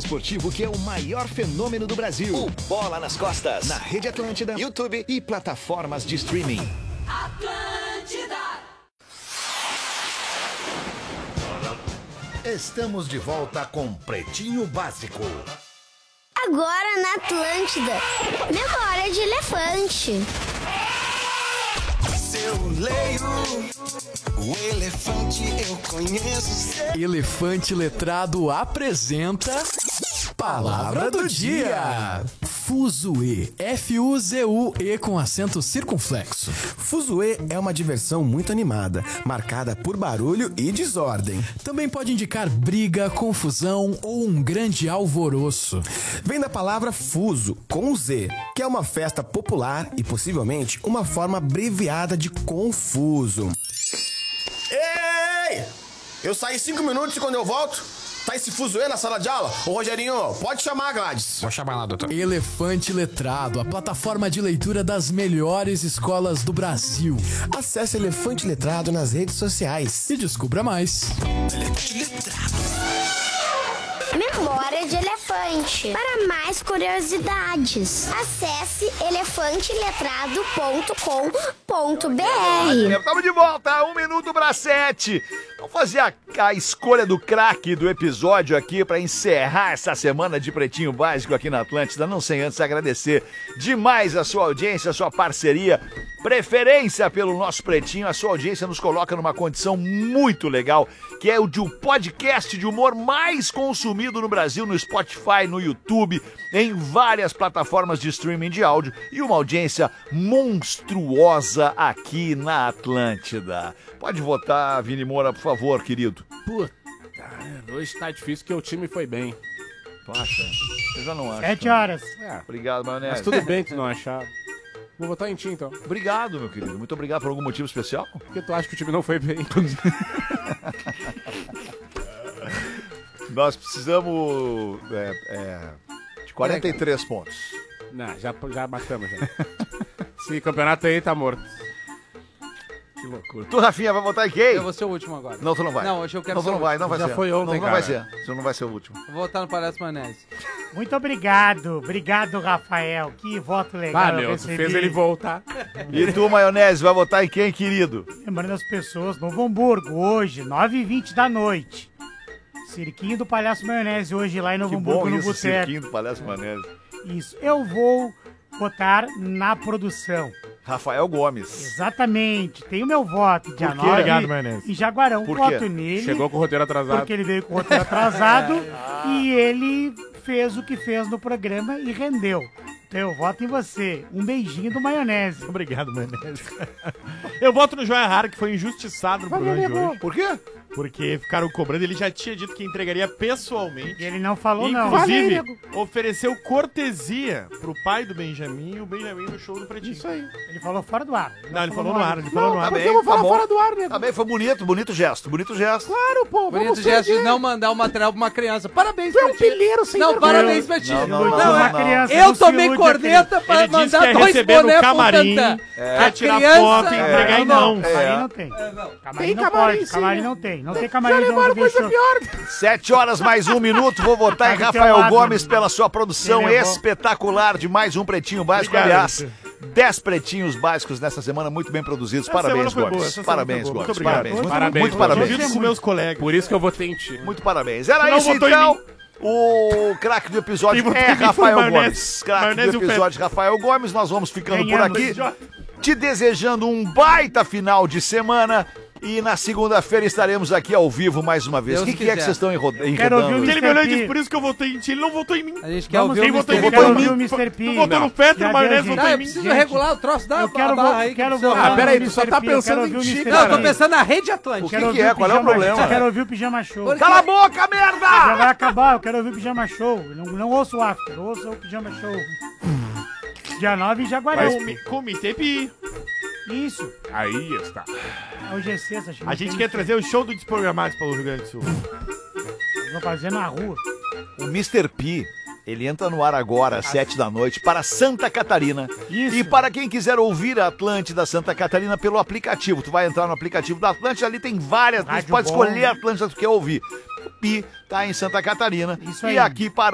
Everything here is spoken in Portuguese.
esportivo que é o maior fenômeno do Brasil. O Bola nas Costas. Na Rede Atlântida, YouTube e plataformas de streaming. Atlântida! Estamos de volta com Pretinho Básico. Agora na Atlântida, memória de elefante. Se eu leio o elefante, eu conheço. Elefante Letrado apresenta Palavra do Dia. Fuzue, F-U-Z-U-E com acento circunflexo. Fuzue é uma diversão muito animada, marcada por barulho e desordem. Também pode indicar briga, confusão ou um grande alvoroço. Vem da palavra fuso, com Z, que é uma festa popular e possivelmente uma forma abreviada de confuso. Ei! Eu saí 5 minutos e quando eu volto, tá esse fuzuê na sala de aula? Ô Rogerinho, pode chamar a Gladys. Vou chamar lá, doutor. Elefante Letrado, a plataforma de leitura das melhores escolas do Brasil. Acesse Elefante Letrado nas redes sociais e descubra mais. Elefante Letrado. Memória de elefante. Para mais curiosidades, acesse elefanteletrado.com.br. Estamos de volta, 1:07. Vamos fazer a escolha do craque do episódio aqui para encerrar essa semana de Pretinho Básico aqui na Atlântida. Não sem antes agradecer demais a sua audiência, a sua parceria, preferência pelo nosso Pretinho. A sua audiência nos coloca numa condição muito legal, que é o de um podcast de humor mais consumido no Brasil, no Spotify, no YouTube, em várias plataformas de streaming de áudio e uma audiência monstruosa aqui na Atlântida. Pode votar, Vini Moura, por favor, querido. Puta, hoje tá difícil que o time foi bem. Tu acha? Eu já não acho. 7 horas. Obrigado, Maionese. Mas tudo bem tu não achar. Vou votar em ti, então. Obrigado, meu querido. Muito obrigado por algum motivo especial. Porque tu acha que o time não foi bem. Nós precisamos de 43 pontos. Não, já matamos. Já. Esse campeonato aí tá morto. Que loucura. Tu, Rafinha, vai votar em quem? Eu vou ser o último agora. Não, tu não vai. Não, hoje eu quero ser o último. Não vai Já ser. foi ontem, não vai ser. Você não vai ser o último. Vou votar no Palhaço Manese. Muito obrigado. Obrigado, Rafael. Que voto legal. Tu fez ele voltar. E tu, Maionese, vai votar em quem, querido? Lembrando as pessoas, Novo Hamburgo, hoje, 9h20 da noite. Cirquinho do Palhaço Maionese, hoje lá em Novo Hamburgo, no Boteco. Cirquinho do Palhaço Maionese. Isso. Eu vou votar na produção. Rafael Gomes. Exatamente. Tem o meu voto, dia 9. Obrigado, Maionese. Em Jaguarão. Por quê? Voto nele. Chegou com o roteiro atrasado. Porque ele veio com o roteiro atrasado e ele fez o que fez no programa e rendeu. Então eu voto em você. Um beijinho do Maionese. Obrigado, Maionese. Eu voto no Joia Rara, que foi injustiçado no programa de hoje. Por quê? Porque ficaram cobrando, ele já tinha dito que entregaria pessoalmente. E ele não falou, Inclusive, não. ofereceu cortesia pro pai do Benjamin e o Benjamin no show do Pretinho. Isso aí. Ele falou fora do ar. Não, ele falou no ar, ele falou no ar. Tá bem, Porque eu vou falar bom. fora do ar, nego. Tá bem, foi bonito gesto. Claro, pô, Bonito gesto de não mandar o material pra uma criança. Parabéns Tu é pra um ti. pilheiro sem Não, vergonha. parabéns pra ti. Uma criança Eu não se tomei ilude, corneta pra Ele disse mandar que ia 2 receber no boné pro camarim, Tantã. quer tirar foto e entregar e não. Camarim não tem. Camarim não pode. Camarim não tem. Não tem camarim. Já levaram coisa pior. 7 horas mais 1 minuto. Vou votar em Tá do teu Rafael lado, Gomes né? pela sua produção Ele levou. espetacular de mais um Pretinho Básico. Obrigado, Aliás, Lúcio. 10 pretinhos básicos nessa semana, muito bem produzidos. Essa Parabéns, semana foi boa, Gomes. essa semana Parabéns, foi boa. Gomes. Muito obrigado. Parabéns. Parabéns. Muito parabéns. Divido com meus colegas. Por isso que eu votei em ti. Muito parabéns. Era não isso votou em então. mim. O craque do episódio Quem votou é em mim foi o Rafael Maionese. Gomes. Craque Maionese do e o episódio Rafael Gomes. Nós vamos ficando por Ganhamos. aqui, te desejando um baita final de semana. E na segunda-feira estaremos aqui ao vivo mais uma vez. O Deus que é que quiser. vocês estão Quero ouvir enredando? o Ele me olhou e P. disse, por isso que eu votei em ti. Ele não votou em mim. A gente quer Vamos, ouvir quem o votou em Mr. mim? P. Quero ouvir o Mr. P. Tu votou no Petro, Já o Maionese deu, votou Não, em eu mim. preciso Gente, regular o troço da Eu quero barra aí. quero que precisa- votar peraí, no tu só Mr. tá P, eu pensando quero em ouvir o ti, Mr. Não, eu P. tô pensando na rede Atlântica. Quero que ouvir é? o Qual é o Pijama- problema? Eu quero ouvir o Pijama Show. Por- Cala a boca, Já merda! vai acabar, eu quero ouvir o Pijama Show. Não ouço o After, ouço o Pijama Show. Dia 9 em Jaguarão. Com o Mr. P. Isso. Aí está. Hoje é sexta, A gente quer trazer o show do Desprogramados para o Rio Grande do Sul. Vou fazer na rua. O Mr. P, ele entra no ar agora às 7 da noite para Santa Catarina. Isso. E para quem quiser ouvir a Atlântida Santa Catarina pelo aplicativo, tu vai entrar no aplicativo da Atlântida, ali tem várias, tu Rádio pode bom. escolher a Atlântida que tu quer ouvir. O Pi tá em Santa Catarina. Isso E aí. aqui para